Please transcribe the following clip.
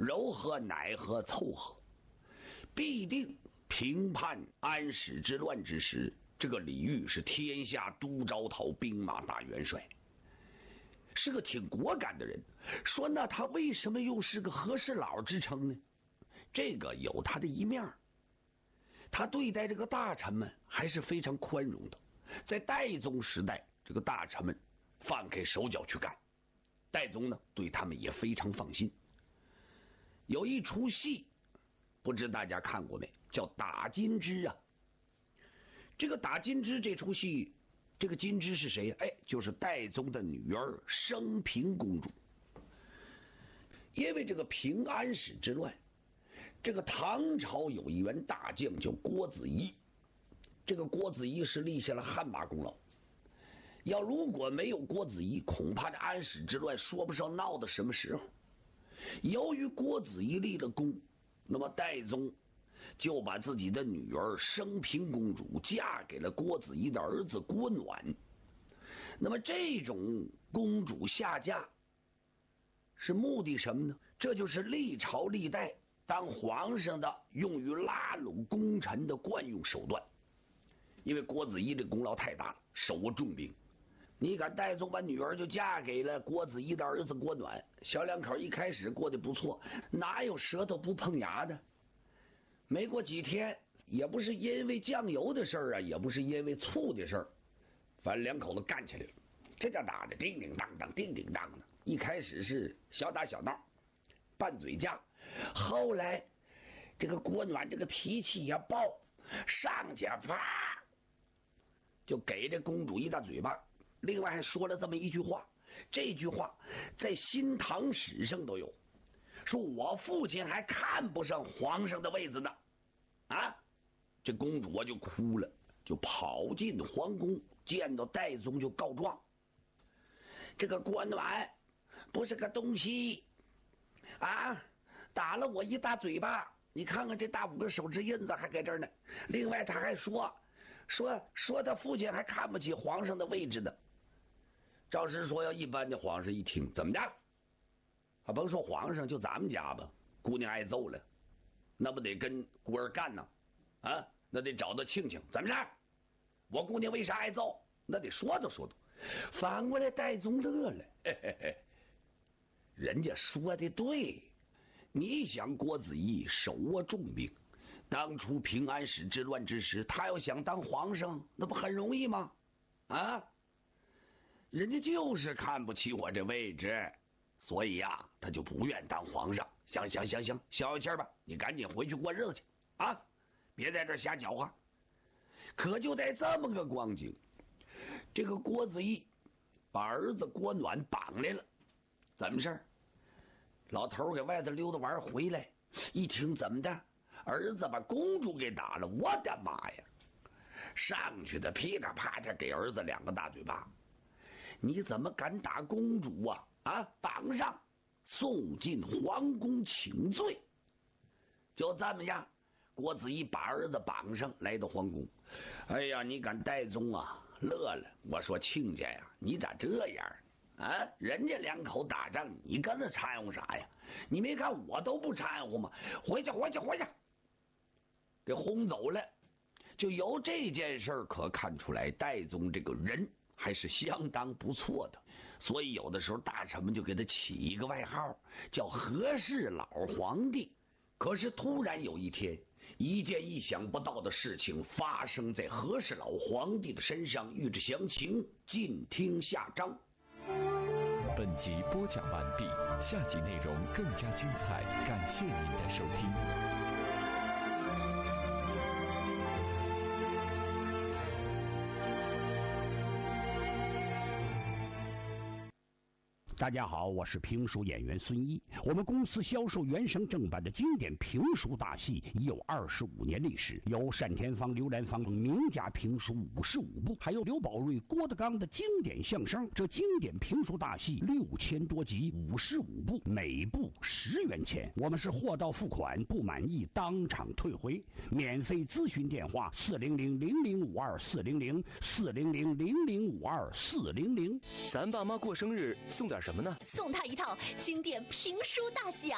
柔和乃和凑合，必定平叛安史之乱之时，这个李煜是天下都招讨兵马大元帅，是个挺果敢的人。说那他为什么又是个和事佬之称呢？这个有他的一面，他对待这个大臣们还是非常宽容的。在代宗时代，这个大臣们放开手脚去干，代宗呢对他们也非常放心。有一出戏，不知大家看过没，叫打金枝啊。这个打金枝这出戏，这个金枝是谁呀？就是代宗的女儿升平公主。因为这个平安史之乱，这个唐朝有一员大将叫郭子仪，这个郭子仪是立下了汗马功劳。如果没有郭子仪，恐怕这安史之乱说不上闹到什么时候。由于郭子仪立了功，那么代宗就把自己的女儿升平公主嫁给了郭子仪的儿子郭暖。那么这种公主下嫁是目的什么呢？这就是历朝历代当皇上的用于拉拢功臣的惯用手段。因为郭子仪这功劳太大了，手握重兵，你看代宗把女儿就嫁给了郭子仪的儿子郭暖，小两口一开始过得不错，哪有舌头不碰牙的？没过几天，也不是因为酱油的事儿啊，也不是因为醋的事儿，反正两口子干起来了。这叫打的叮叮当当叮叮当的，一开始是小打小闹拌嘴架，后来这个郭暖这个脾气也爆，上去啪就给这公主一大嘴巴。另外还说了这么一句话，这句话在新唐史上都有，说我父亲还看不上皇上的位子呢。这公主就哭了，就跑进皇宫，见到代宗就告状，这个郭暖不是个东西打了我一大嘴巴，你看看这大5个手指印子还在这儿呢。另外他还说他父亲还看不起皇上的位置呢。赵师说，要一般的皇上一听，怎么的？还甭说皇上，就咱们家吧，姑娘挨揍了，那不得跟孤儿干呢？那得找到庆庆，怎么着？我姑娘为啥挨揍？那得说道说道。反过来代宗乐了，人家说的对。你想郭子仪手握重兵，当初平安史之乱之时，他要想当皇上，那不很容易吗？人家就是看不起我这位置，所以他就不愿当皇上。行，消消气吧，你赶紧回去过日子去别在这儿瞎搅和。可就在这么个光景，这个郭子仪把儿子郭暖绑来了。怎么事儿？老头给外头溜达玩回来，一听怎么的，儿子把公主给打了，我的妈呀！上去的噼里啪嚓给儿子2个大嘴巴。你怎么敢打公主绑上，送进皇宫请罪。就这么样，郭子仪把儿子绑上，来到皇宫。你敢代宗乐了。我说亲家呀，你咋这样人家2口打仗，你跟着掺和啥呀？你没看我都不掺和吗？回去，给轰走了。就由这件事儿可看出来，代宗这个人还是相当不错的，所以有的时候大臣们就给他起一个外号，叫和事佬皇帝。可是突然有一天，一件意想不到的事情发生在和事佬皇帝的身上，欲知详情，尽听下章。 本集播讲完毕，下集内容更加精彩，感谢您的收听。 大家好，我是评书演员孙一。我们公司销售原声正版的经典评书大戏已有25年历史，有单田芳、刘兰芳名家评书55部，还有刘宝瑞、郭德纲的经典相声。这经典评书大戏6000多集，55部，每部10元钱。我们是货到付款，不满意当场退回。免费咨询电话：400-0052-400，400-0052-400。 咱爸妈过生日送点什么呢？ 送他一套经典评书大戏啊！